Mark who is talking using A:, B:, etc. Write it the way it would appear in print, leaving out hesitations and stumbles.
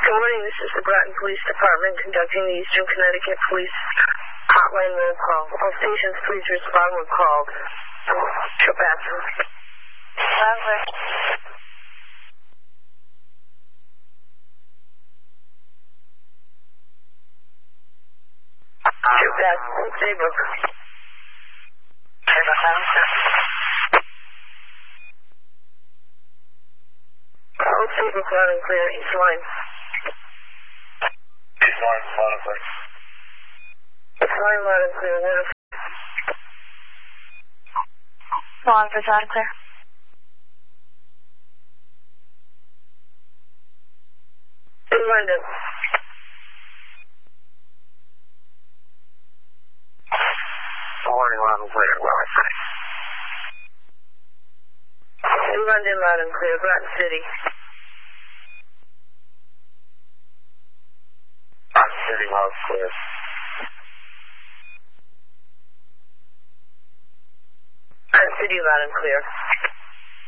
A: Good morning, this is the Groton Police Department conducting the Eastern Connecticut Police Hotline roll call. All stations, please respond when called. Chopasser.
B: Lovely.
A: Chopasser. Saybrook.
B: Saybrook,
A: Old Saybrook, loud and clear. East line.
C: East line, loud and clear.
A: East line, loud and clear.
B: Wallingford, loud and clear.
A: In London.
C: Morning, loud and clear. Wellington.
A: In London, loud and clear. Groton City.
C: Groton City, loud and clear.
A: Groton City, loud and clear.